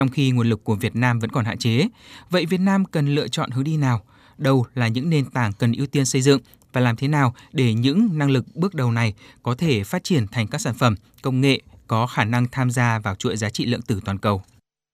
Trong khi nguồn lực của Việt Nam vẫn còn hạn chế, vậy Việt Nam cần lựa chọn hướng đi nào? Đâu là những nền tảng cần ưu tiên xây dựng và làm thế nào để những năng lực bước đầu này có thể phát triển thành các sản phẩm, công nghệ có khả năng tham gia vào chuỗi giá trị lượng tử toàn cầu?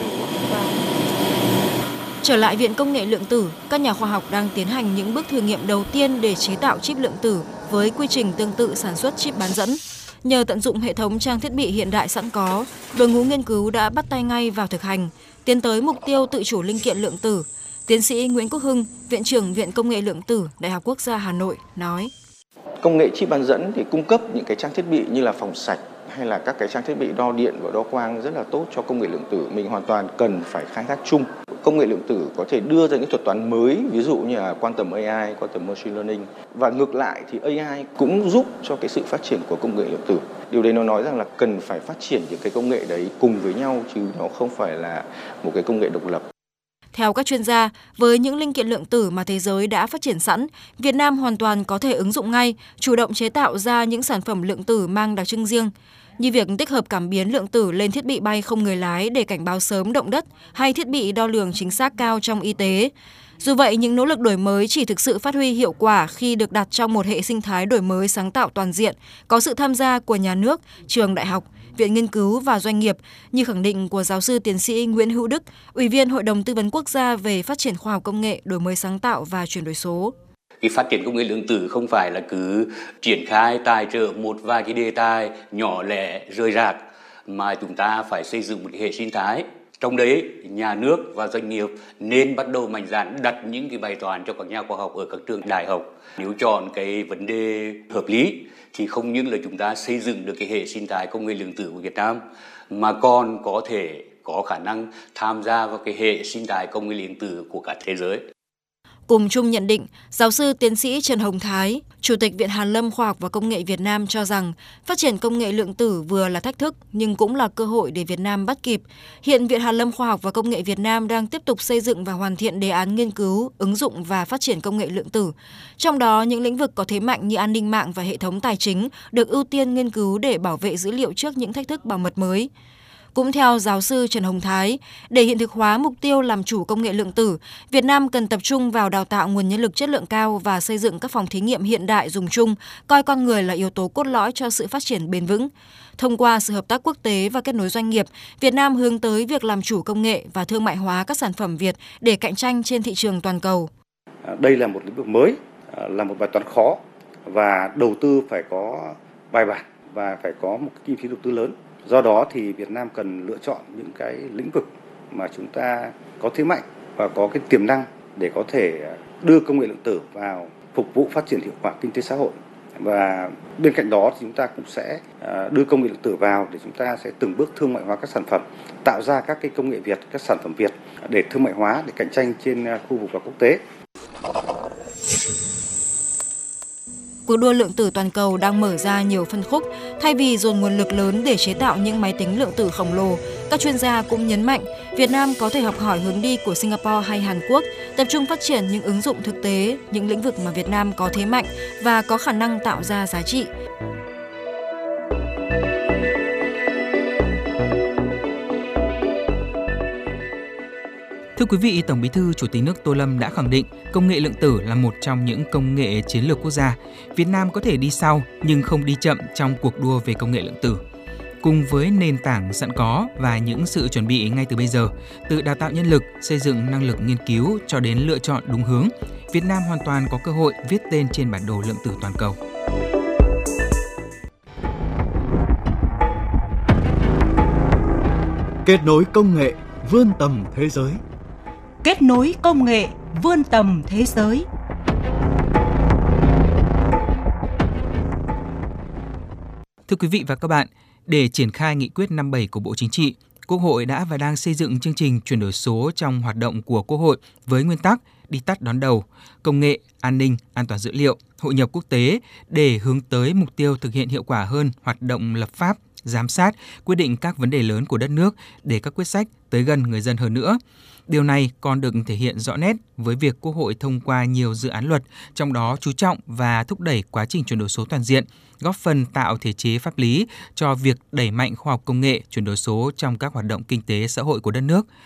Trở lại Viện Công nghệ Lượng tử, các nhà khoa học đang tiến hành những bước thử nghiệm đầu tiên để chế tạo chip lượng tử với quy trình tương tự sản xuất chip bán dẫn. Nhờ tận dụng hệ thống trang thiết bị hiện đại sẵn có, đội ngũ nghiên cứu đã bắt tay ngay vào thực hành, tiến tới mục tiêu tự chủ linh kiện lượng tử. Tiến sĩ Nguyễn Quốc Hưng, Viện trưởng Viện Công nghệ Lượng tử, Đại học Quốc gia Hà Nội nói: Công nghệ chip bán dẫn thì cung cấp những cái trang thiết bị như là phòng sạch hay là các cái trang thiết bị đo điện và đo quang rất là tốt cho công nghệ lượng tử. Mình hoàn toàn cần phải khai thác chung. Công nghệ lượng tử có thể đưa ra những thuật toán mới, ví dụ như là quantum AI, quantum machine learning. Và ngược lại thì AI cũng giúp cho cái sự phát triển của công nghệ lượng tử. Điều đấy nó nói rằng là cần phải phát triển những cái công nghệ đấy cùng với nhau chứ nó không phải là một cái công nghệ độc lập. Theo các chuyên gia, với những linh kiện lượng tử mà thế giới đã phát triển sẵn, Việt Nam hoàn toàn có thể ứng dụng ngay, chủ động chế tạo ra những sản phẩm lượng tử mang đặc trưng riêng, như việc tích hợp cảm biến lượng tử lên thiết bị bay không người lái để cảnh báo sớm động đất hay thiết bị đo lường chính xác cao trong y tế. Dù vậy, những nỗ lực đổi mới chỉ thực sự phát huy hiệu quả khi được đặt trong một hệ sinh thái đổi mới sáng tạo toàn diện, có sự tham gia của nhà nước, trường đại học, viện nghiên cứu và doanh nghiệp, như khẳng định của giáo sư tiến sĩ Nguyễn Hữu Đức, Ủy viên Hội đồng Tư vấn Quốc gia về phát triển khoa học công nghệ, đổi mới sáng tạo và chuyển đổi số. Cái phát triển công nghệ lượng tử không phải là cứ triển khai tài trợ một vài cái đề tài nhỏ lẻ rời rạc, mà chúng ta phải xây dựng một cái hệ sinh thái. Trong đấy, nhà nước và doanh nghiệp nên bắt đầu mạnh dạn đặt những cái bài toán cho các nhà khoa học ở các trường đại học. Nếu chọn cái vấn đề hợp lý thì không những là chúng ta xây dựng được cái hệ sinh thái công nghệ lượng tử của Việt Nam, mà còn có thể có khả năng tham gia vào cái hệ sinh thái công nghệ lượng tử của cả thế giới. Cùng chung nhận định, giáo sư tiến sĩ Trần Hồng Thái, Chủ tịch Viện Hàn lâm Khoa học và Công nghệ Việt Nam cho rằng phát triển công nghệ lượng tử vừa là thách thức nhưng cũng là cơ hội để Việt Nam bắt kịp. Hiện Viện Hàn lâm Khoa học và Công nghệ Việt Nam đang tiếp tục xây dựng và hoàn thiện đề án nghiên cứu, ứng dụng và phát triển công nghệ lượng tử. Trong đó, những lĩnh vực có thế mạnh như an ninh mạng và hệ thống tài chính được ưu tiên nghiên cứu để bảo vệ dữ liệu trước những thách thức bảo mật mới. Cũng theo giáo sư Trần Hồng Thái, để hiện thực hóa mục tiêu làm chủ công nghệ lượng tử, Việt Nam cần tập trung vào đào tạo nguồn nhân lực chất lượng cao và xây dựng các phòng thí nghiệm hiện đại dùng chung, coi con người là yếu tố cốt lõi cho sự phát triển bền vững. Thông qua sự hợp tác quốc tế và kết nối doanh nghiệp, Việt Nam hướng tới việc làm chủ công nghệ và thương mại hóa các sản phẩm Việt để cạnh tranh trên thị trường toàn cầu. Đây là một lĩnh vực mới, là một bài toán khó và đầu tư phải có bài bản và phải có một kinh phí đầu tư lớn. Do đó thì Việt Nam cần lựa chọn những cái lĩnh vực mà chúng ta có thế mạnh và có cái tiềm năng để có thể đưa công nghệ lượng tử vào phục vụ phát triển hiệu quả kinh tế xã hội. Và bên cạnh đó thì chúng ta cũng sẽ đưa công nghệ lượng tử vào để chúng ta sẽ từng bước thương mại hóa các sản phẩm, tạo ra các cái công nghệ Việt, các sản phẩm Việt để thương mại hóa, để cạnh tranh trên khu vực và quốc tế. Cuộc đua lượng tử toàn cầu đang mở ra nhiều phân khúc. Thay vì dồn nguồn lực lớn để chế tạo những máy tính lượng tử khổng lồ, các chuyên gia cũng nhấn mạnh Việt Nam có thể học hỏi hướng đi của Singapore hay Hàn Quốc, tập trung phát triển những ứng dụng thực tế, những lĩnh vực mà Việt Nam có thế mạnh và có khả năng tạo ra giá trị. Thưa quý vị, Tổng Bí thư Chủ tịch nước Tô Lâm đã khẳng định công nghệ lượng tử là một trong những công nghệ chiến lược quốc gia. Việt Nam có thể đi sau nhưng không đi chậm trong cuộc đua về công nghệ lượng tử. Cùng với nền tảng sẵn có và những sự chuẩn bị ngay từ bây giờ, từ đào tạo nhân lực, xây dựng năng lực nghiên cứu cho đến lựa chọn đúng hướng, Việt Nam hoàn toàn có cơ hội viết tên trên bản đồ lượng tử toàn cầu. Kết nối công nghệ vươn tầm thế giới. Kết nối công nghệ vươn tầm thế giới. Thưa quý vị và các bạn, để triển khai nghị quyết 57 của Bộ Chính trị, Quốc hội đã và đang xây dựng chương trình chuyển đổi số trong hoạt động của Quốc hội với nguyên tắc đi tắt đón đầu, công nghệ, an ninh, an toàn dữ liệu, hội nhập quốc tế để hướng tới mục tiêu thực hiện hiệu quả hơn hoạt động lập pháp, giám sát, quyết định các vấn đề lớn của đất nước để các quyết sách tới gần người dân hơn nữa. Điều này còn được thể hiện rõ nét với việc Quốc hội thông qua nhiều dự án luật, trong đó chú trọng và thúc đẩy quá trình chuyển đổi số toàn diện, góp phần tạo thể chế pháp lý cho việc đẩy mạnh khoa học công nghệ, chuyển đổi số trong các hoạt động kinh tế xã hội của đất nước.